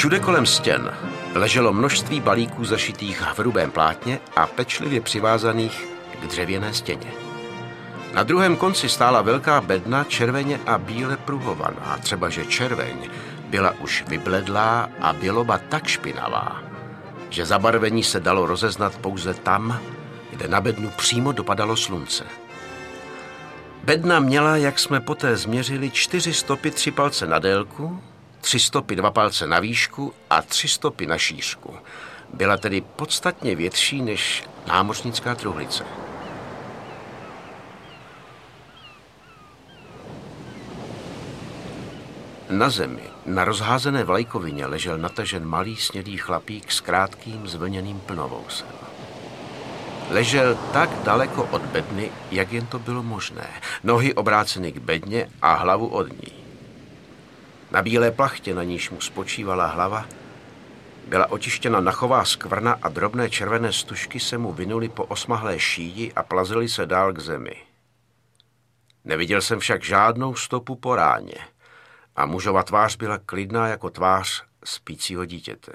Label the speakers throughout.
Speaker 1: Všude kolem stěn leželo množství balíků zašitých v hrubém plátně a pečlivě přivázaných k dřevěné stěně. Na druhém konci stála velká bedna červeně a bíle pruhovaná, třeba že červeň byla už vybledlá a běloba tak špinavá, že zabarvení se dalo rozeznat pouze tam, kde na bednu přímo dopadalo slunce. Bedna měla, jak jsme poté změřili, 4 stopy 3 palce na délku, 3 stopy 2 palce na výšku a 3 stopy na šířku. Byla tedy podstatně větší než námořnická truhlice. Na zemi, na rozházené vlajkovině, ležel natažen malý snědý chlapík s krátkým zvlněným plnovousem. Ležel tak daleko od bedny, jak jen to bylo možné. Nohy obráceny k bedně a hlavu od ní. Na bílé plachtě, na níž mu spočívala hlava, byla otištěna nachová skvrna a drobné červené stužky se mu vinuly po osmahlé šíji a plazily se dál k zemi. Neviděl jsem však žádnou stopu po ráně a mužova tvář byla klidná jako tvář spícího dítěte.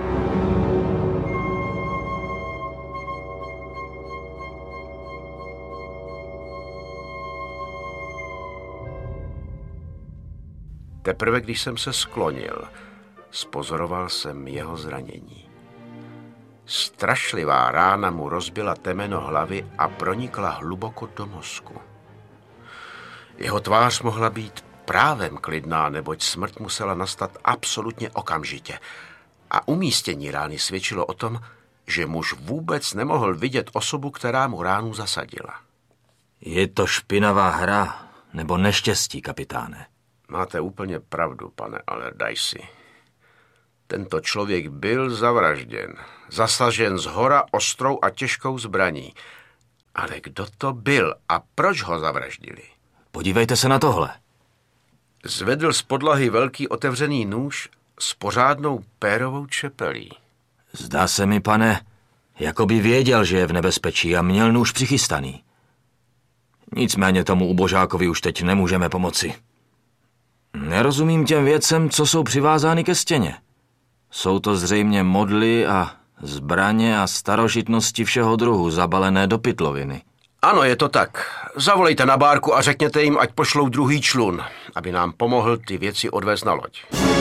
Speaker 1: Teprve když jsem se sklonil, spozoroval jsem jeho zranění. Strašlivá rána mu rozbila temeno hlavy a pronikla hluboko do mozku. Jeho tvář mohla být právem klidná, neboť smrt musela nastat absolutně okamžitě. A umístění rány svědčilo o tom, že muž vůbec nemohl vidět osobu, která mu ránu zasadila.
Speaker 2: Je to špinavá hra nebo neštěstí, kapitáne?
Speaker 1: Máte úplně pravdu, pane Allardyce. Tento člověk byl zavražděn, zasažen zhora ostrou a těžkou zbraní. Ale kdo to byl a proč ho zavraždili?
Speaker 2: Podívejte se na tohle.
Speaker 1: Zvedl z podlahy velký otevřený nůž s pořádnou pérovou čepelí.
Speaker 2: Zdá se mi, pane, jako by věděl, že je v nebezpečí a měl nůž přichystaný. Nicméně tomu ubožákovi už teď nemůžeme pomoci. Nerozumím těm věcem, co jsou přivázány ke stěně. Jsou to zřejmě modly a zbraně a starožitnosti všeho druhu zabalené do pytloviny.
Speaker 1: Ano, je to tak. Zavolejte na bárku a řekněte jim, ať pošlou druhý člun, aby nám pomohl ty věci odvést na loď.